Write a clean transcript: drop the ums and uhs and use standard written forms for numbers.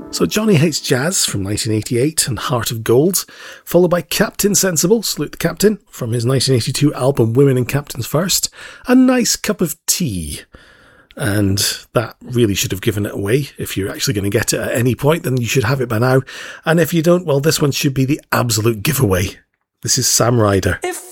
So Johnny Hates Jazz from 1988 and Heart of Gold, followed by Captain Sensible, Salute the Captain, from his 1982 album Women and Captains First, A Nice Cup of Tea. And that really should have given it away. If you're actually going to get it at any point, then you should have it by now. And if you don't, well, this one should be the absolute giveaway. This is Sam Ryder. If